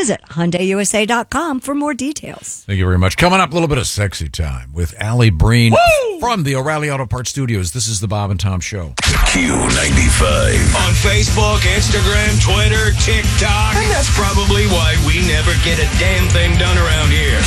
Visit HyundaiUSA.com for more details. Thank you very much. Coming up, a little bit of sexy time with Allie Breen from the O'Reilly Auto Parts Studios. This is the Bob and Tom Show. Q95. On Facebook, Instagram, Twitter, TikTok. And that's probably why we never get a damn thing done around here.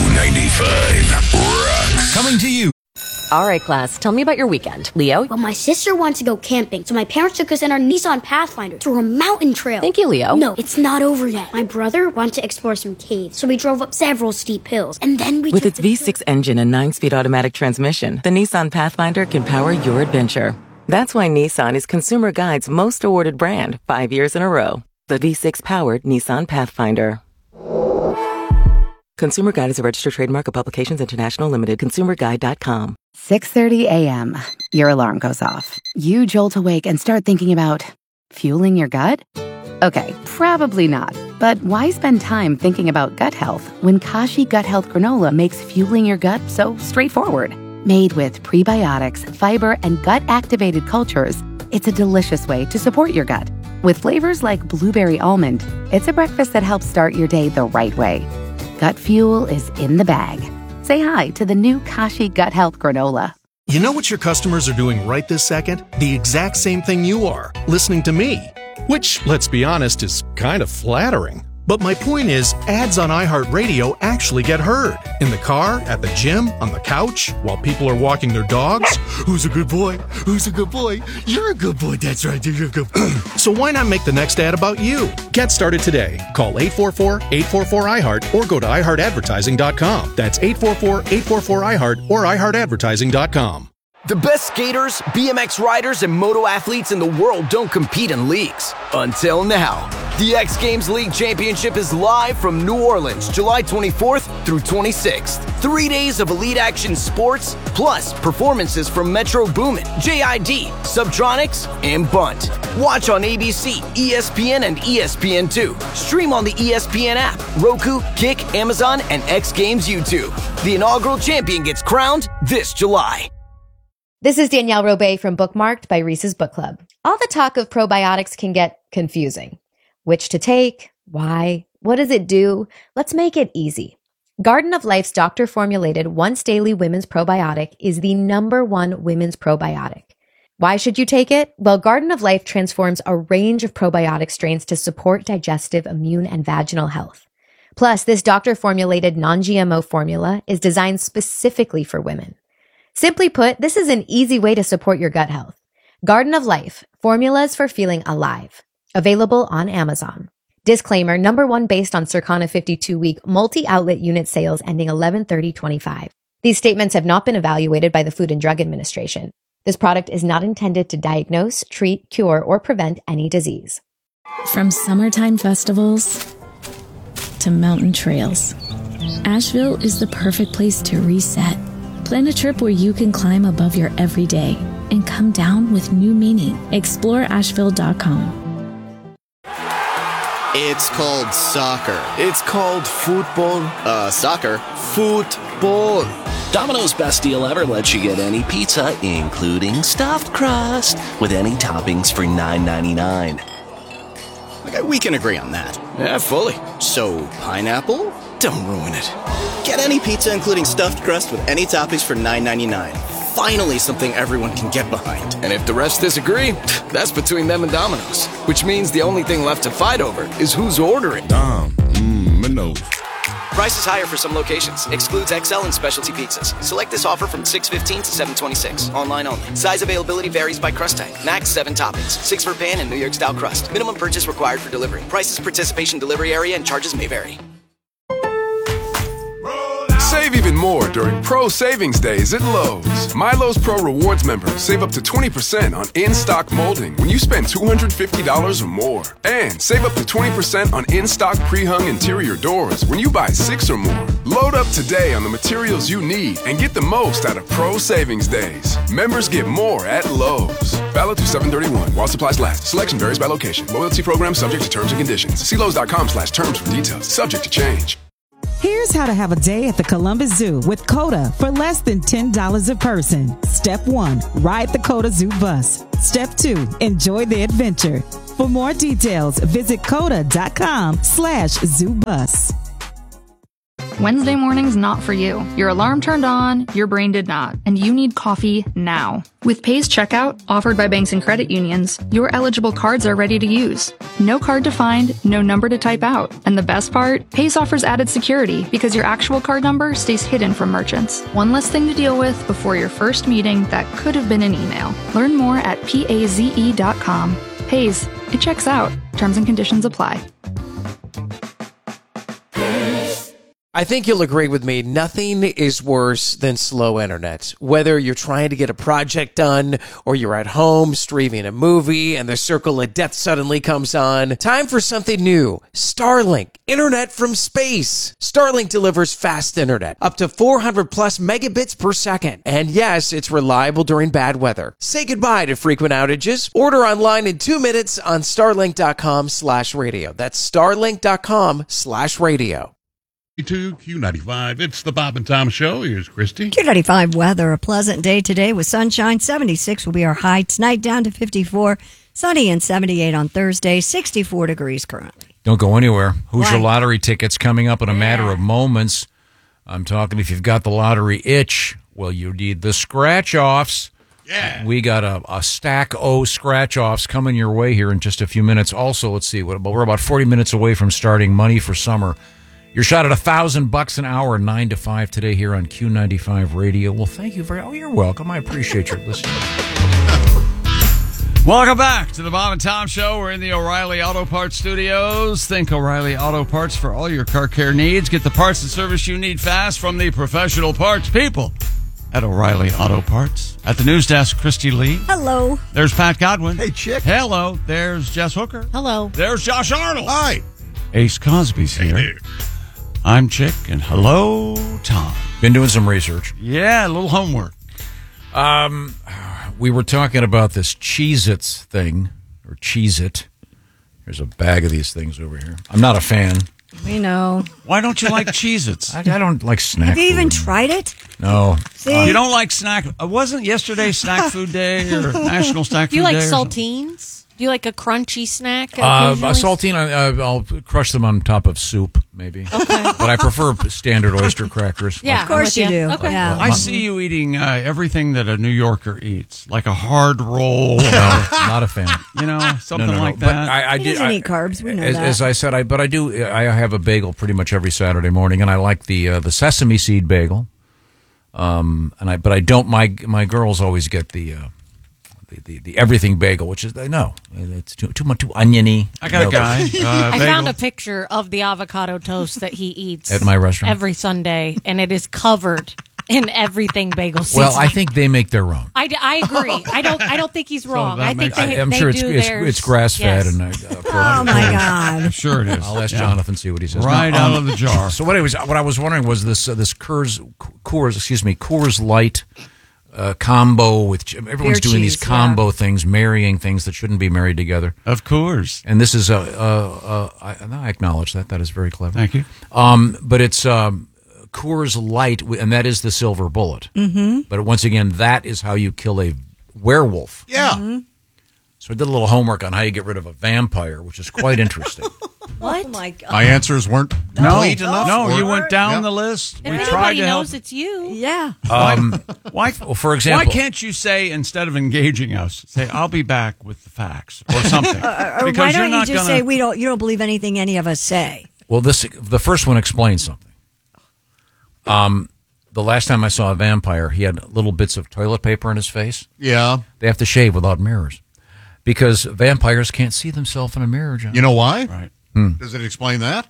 Q95 rocks. Coming to you. All right, class, tell me about your weekend. Leo? Well, my sister wanted to go camping, so my parents took us in our Nissan Pathfinder to a mountain trail. Thank you, Leo. No, it's not over yet. My brother wanted to explore some caves, so we drove up several steep hills, and then we With its V6 engine and 9-speed automatic transmission, the Nissan Pathfinder can power your adventure. That's why Nissan is Consumer Guide's most awarded brand 5 years in a row. The V6-powered Nissan Pathfinder. Consumer Guide is a registered trademark of Publications International Limited. ConsumerGuide.com. 6:30 a.m. Your alarm goes off. You jolt awake and start thinking about fueling your gut? Okay, probably not. But why spend time thinking about gut health when Kashi Gut Health Granola makes fueling your gut so straightforward? Made with prebiotics, fiber, and gut-activated cultures, it's a delicious way to support your gut. With flavors like blueberry almond, it's a breakfast that helps start your day the right way. Gut fuel is in the bag. Say hi to the new Kashi Gut Health Granola. You know what your customers are doing right this second? The exact same thing you are, listening to me. Which, let's be honest, is kind of flattering. But my point is, ads on iHeartRadio actually get heard. In the car, at the gym, on the couch, while people are walking their dogs. Who's a good boy? Who's a good boy? You're a good boy, that's right, you're a good boy. So why not make the next ad about you? Get started today. Call 844-844-iHeart or go to iHeartAdvertising.com. That's 844-844-iHeart or iHeartAdvertising.com. The best skaters, BMX riders, and moto athletes in the world don't compete in leagues. Until now. The X Games League Championship is live from New Orleans, July 24th through 26th. 3 days of elite action sports, plus performances from Metro Boomin, JID, Subtronics, and Bunt. Watch on ABC, ESPN, and ESPN2. Stream on the ESPN app, Roku, Kick, Amazon, and X Games YouTube. The inaugural champion gets crowned this July. This is Danielle Robay from Bookmarked by Reese's Book Club. All the talk of probiotics can get confusing. Which to take? Why? What does it do? Let's make it easy. Garden of Life's doctor-formulated once daily women's probiotic is the #1 women's probiotic. Why should you take it? Well, Garden of Life transforms a range of probiotic strains to support digestive, immune, and vaginal health. Plus, this doctor-formulated non-GMO formula is designed specifically for women. Simply put, this is an easy way to support your gut health. Garden of Life, formulas for feeling alive. Available on Amazon. Disclaimer, #1 based on Circana 52-week multi-outlet unit sales ending 11/30/25. These statements have not been evaluated by the Food and Drug Administration. This product is not intended to diagnose, treat, cure, or prevent any disease. From summertime festivals to mountain trails, Asheville is the perfect place to reset. Plan a trip where you can climb above your everyday and come down with new meaning. Explore Asheville.com. It's called soccer. It's called football. Soccer. Football. Domino's best deal ever lets you get any pizza, including stuffed crust, with any toppings for $9.99. Okay, we can agree on that. Yeah, fully. So, pineapple? Don't ruin it. Get any pizza, including stuffed crust, with any toppings for $9.99. Finally, something everyone can get behind. And if the rest disagree, that's between them and Domino's. Which means the only thing left to fight over is who's ordering. Domino's. Price is higher for some locations. Excludes XL and specialty pizzas. Select this offer from 6/15 to 7/26. Online only. Size availability varies by crust type. Max 7 toppings. 6 for pan and New York style crust. Minimum purchase required for delivery. Prices, participation, delivery area, and charges may vary. Save even more during Pro Savings Days at Lowe's. My Lowe's Pro Rewards members save up to 20% on in-stock molding when you spend $250 or more. And save up to 20% on in-stock pre-hung interior doors when you buy 6 or more. Load up today on the materials you need and get the most out of Pro Savings Days. Members get more at Lowe's. Valid through 7/31 while supplies last. Selection varies by location. Loyalty program subject to terms and conditions. See Lowe's.com/terms for details. Subject to change. Here's how to have a day at the Columbus Zoo with CODA for less than $10 a person. Step 1, ride the CODA Zoo bus. Step 2, enjoy the adventure. For more details, visit coda.com/zoobus. Wednesday morning's not for you. Your alarm turned on, your brain did not, and you need coffee now. With Pay's checkout, offered by banks and credit unions, your eligible cards are ready to use. No card to find, no number to type out. And the best part? Pay's offers added security because your actual card number stays hidden from merchants. One less thing to deal with before your first meeting that could have been an email. Learn more at paze.com. Pay's, it checks out. Terms and conditions apply. I think you'll agree with me, nothing is worse than slow internet. Whether you're trying to get a project done or you're at home streaming a movie and the circle of death suddenly comes on, time for something new. Starlink, internet from space. Starlink delivers fast internet, up to 400 plus megabits per second. And yes, it's reliable during bad weather. Say goodbye to frequent outages. Order online in 2 minutes on starlink.com/radio. That's starlink.com/radio. Q95. It's the Bob and Tom Show. Here's Christy. Q95 weather. A pleasant day today with sunshine. 76 will be our high. Tonight down to 54. Sunny and 78 on Thursday. 64 degrees currently. Don't go anywhere. Hoosier Why? Lottery tickets coming up in a matter of moments. I'm talking if you've got the lottery itch, well, you need the scratch-offs. Yeah. We got a stack O scratch-offs coming your way here in just a few minutes. Also, let's see, we're about 40 minutes away from starting Money for Summer. You're shot at $1,000 an hour, 9 to 5 today here on Q95 Radio. Well, thank you very. Oh, you're welcome. I appreciate your listening. Welcome back to the Bob and Tom Show. We're in the O'Reilly Auto Parts Studios. Think O'Reilly Auto Parts for all your car care needs. Get the parts and service you need fast from the professional parts people at O'Reilly Auto Parts. At the news desk, Christy Lee. Hello. There's Pat Godwin. Hey, chick. Hello. There's Jess Hooker. Hello. There's Josh Arnold. Hi. Ace Cosby's here. Hey, I'm Chick, and hello, Tom. Been doing some research. Yeah, a little homework. We were talking about this Cheez-Its thing, or Cheez-It. There's a bag of these things over here. I'm not a fan. We know. Why don't you like Cheez-Its? I don't like snack Have you even food. tried it? No. See? You don't like snack? Wasn't yesterday Snack Food Day or National Snack Do you Food like Day? saltines? Do you like a crunchy snack? A saltine, I'll crush them on top of soup, maybe. Okay. But I prefer standard oyster crackers. Yeah, Of course you do. Okay. Yeah. I see you eating everything that a New Yorker eats, like a hard roll. No, not a fan. You know, something No. like But that. I He did. doesn't eat carbs. We know that. As I said, I have a bagel pretty much every Saturday morning, and I like the sesame seed bagel. But I don't. My girls always get the everything bagel, which is it's too much too oniony. I got a guy. I found a picture of the avocado toast that he eats At my restaurant every Sunday, and it is covered in everything bagel seasoning. Well, I think they make their own. I agree. I don't think he's wrong. I think I'm they sure do it's grass fed yes. and. Oh my God! I'm sure it is. I'll ask Jonathan see what he says. Right out of the jar. So what I was wondering was this Coors Light combo with everyone's Beer doing cheese, these combo things, marrying things that shouldn't be married together. Of course. And this is I acknowledge that is very clever. Thank you. But it's Coors Light, and that is the silver bullet. Mm-hmm. But once again, that is how you kill a werewolf. Yeah. Mm-hmm. So I did a little homework on how you get rid of a vampire, which is quite interesting. What? Oh my God! My answers weren't complete enough. No, you Or- went down Yeah. the list. If We tried anybody to help. knows it's you. Yeah. Why, for example, why can't you say, instead of engaging us, say, I'll be back with the facts or something? Or why don't you just say you don't believe anything any of us say? Well, the first one explains something. The last time I saw a vampire, he had little bits of toilet paper in his face. Yeah. They have to shave without mirrors because vampires can't see themselves in a mirror, John. You know why? Right. Does it explain that?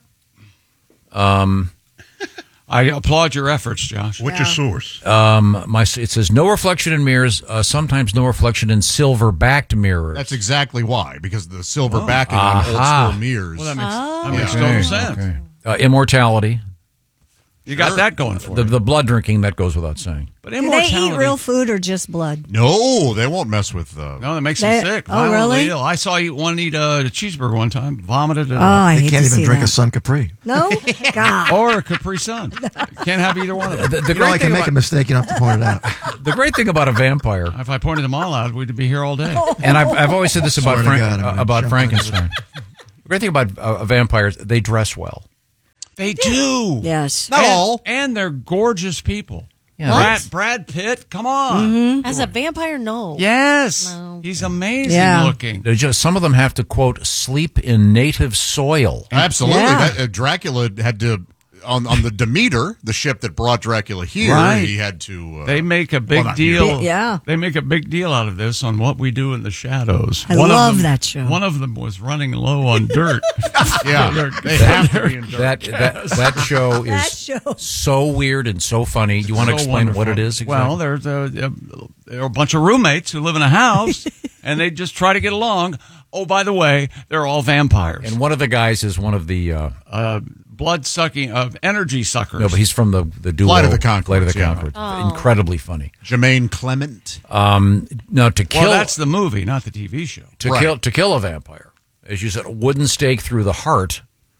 I applaud your efforts, Josh. What's your source? It says no reflection in mirrors, sometimes no reflection in silver-backed mirrors. That's exactly why, because the silver backing on old school mirrors. Well, that makes total sense. Okay. Immortality. You got that going for you. The blood drinking, that goes without saying. But Do they eat real food or just blood? No, they won't mess with. No, that makes them sick. Oh, really? Ill. I saw one eat a cheeseburger one time, vomited it. I hate can't to even see drink that. a Sun Capri. No? God. Or a Capri Sun. Can't have either one of them. You know, I can make a mistake. You don't have to point it out. The great thing about a vampire, If I pointed them all out, we'd be here all day. and I've always said this about Swear to God, I'm gonna about jump Frankenstein. The great thing about vampires, they dress well. They do. Yes. Not all. And they're gorgeous people. Yeah. Brad Pitt, come on. Mm-hmm. As a vampire, no. Yes. No. He's amazing Yeah. looking. They just some of them have to quote sleep in native soil. Absolutely. Yeah. Dracula had to, on the Demeter, the ship that brought Dracula here, Right. he had to. They make a big not deal. Yeah. They make a big deal out of this on What We Do in the Shadows. I One of love them- that show. One of them was running low on dirt. Yeah, they have to be in dirt. That show is That show. so weird and so funny. You want to So explain what wonderful. it is? Exactly? Well, there are a bunch of roommates who live in a house, and they just try to get along. Oh, by the way, they're all vampires. and one of the guys is one of the Blood-sucking, energy suckers. no, but he's from the duo Flight of the Conchords, Flight of the yeah. Conchords. Oh. Incredibly funny. Jermaine Clement. No, to kill Well, that's the movie, not the TV show. to kill a vampire, as you said, a wooden stake through the heart,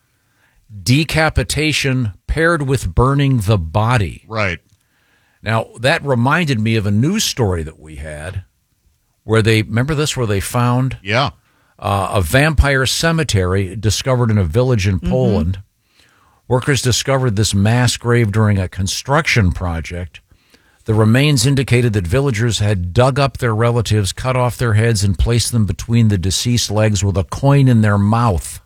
decapitation paired with burning the body. Right. Now that reminded me of a news story that we had, where they where they found Yeah. a vampire cemetery discovered in a village in Poland. Workers discovered this mass grave during a construction project. The remains indicated that villagers had dug up their relatives, cut off their heads, and placed them between the deceased legs with a coin in their mouth.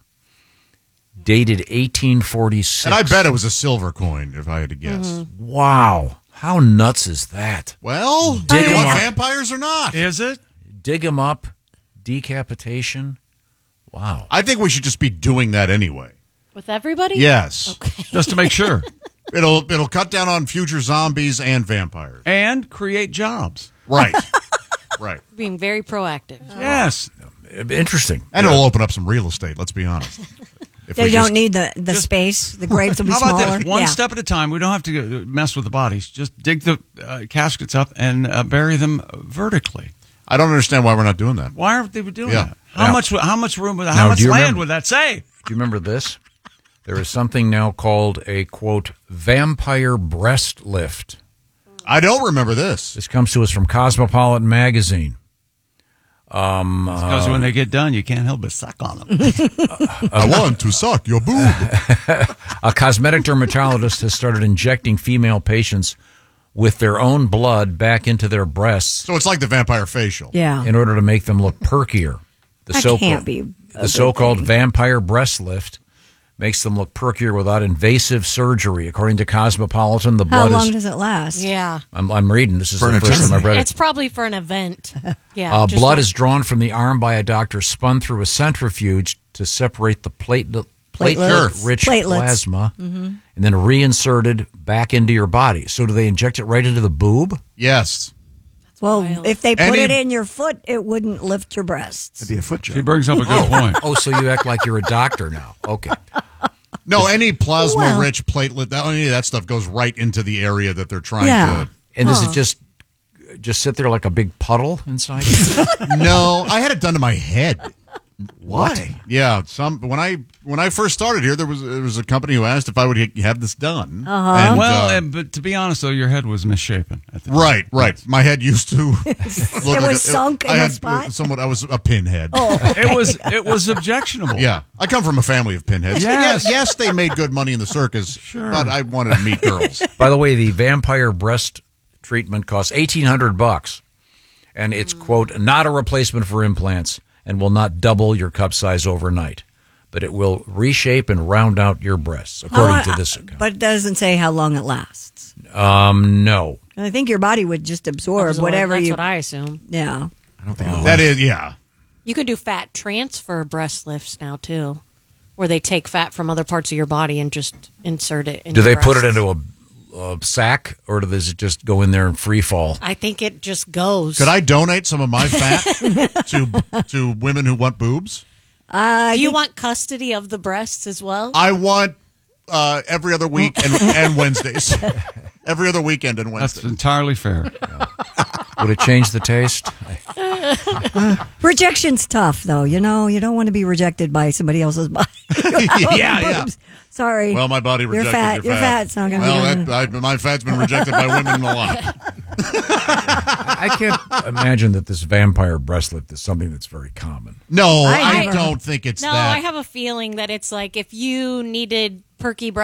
Dated 1846. And I bet it was a silver coin, if I had to guess. Wow. How nuts is that? Well, Dig do you 'em want up. vampires or not? Is it? Dig them up, decapitation. Wow. I think we should just be doing that anyway. With everybody? Yes. Okay. Just to make sure. It'll cut down on future zombies and vampires. And create jobs. Right. Right. Being very proactive. Yes. Interesting. And it'll open up some real estate, let's be honest. If They we don't just- need the space. The graves will be How about smaller. this? One Yeah. step at a time. We don't have to mess with the bodies. Just dig the caskets up and bury them vertically. I don't understand why we're not doing that. Why aren't they doing Yeah. that? How Now- much room? Now, How much do you land remember- would that say? Do you remember this? There is something now called a, quote, vampire breast lift. I don't remember this. This comes to us from Cosmopolitan Magazine. Because when they get done, you can't help but suck on them. I want to suck your boob. A cosmetic dermatologist has started injecting female patients with their own blood back into their breasts. So it's like the vampire facial. Yeah. In order to make them look perkier. That can't be a The good so-called thing. vampire breast lift makes them look perkier without invasive surgery. According to Cosmopolitan, the How blood long is... does it last? Yeah. I'm reading. This is For the an first time I've read it. It's probably for an event. Yeah. just Blood like- is drawn from the arm by a doctor, spun through a centrifuge to separate the platelet-rich Platelets. plasma, and then reinserted back into your body. So do they inject it right into the boob? Yes. Well, if they put Any- it in your foot, it wouldn't lift your breasts. It'd be a foot She job. brings up a good point. Oh, so you act like you're a doctor now. Okay. No, any plasma-rich platelet, any of that stuff goes right into the area that they're trying to... And does it just sit there like a big puddle inside you? No, I had it done to my head. Why? Yeah, when I first started here, there was a company who asked if I would have this done. Uh-huh. But to be honest, though, your head was misshapen. At the time. Right. My head used to look It like was sunk in I a had spot? somewhat. I was a pinhead. Oh, It was objectionable. Yeah, I come from a family of pinheads. Yes. Yes, they made good money in the circus, but I wanted to meet girls. By the way, the vampire breast treatment costs $1,800, and it's, quote, not a replacement for implants and will not double your cup size overnight, but it will reshape and round out your breasts, according to this account. But it doesn't say how long it lasts. No. And I think your body would just absorb whatever That's you. what I assume. Yeah. I don't think That is, yeah. You can do fat transfer breast lifts now, too, where they take fat from other parts of your body and just insert it in Do your they put it breasts. into a sack, or does it just go in there and free fall? I think it just goes. Could I donate some of my fat to women who want boobs? Do you want custody of the breasts as well? I want every other week and Wednesdays. every other weekend and That's Wednesday. entirely fair. Would it change the taste? Rejection's tough, though. You know, you don't want to be rejected by somebody else's body. Yeah. Sorry. Well, my body rejected You're fat. your You're fat. It's not gonna well, my fat's been rejected by women a lot. I can't imagine that this vampire breast lift is something that's very common. No, I don't think it's No, that. I have a feeling that it's like if you needed perky breast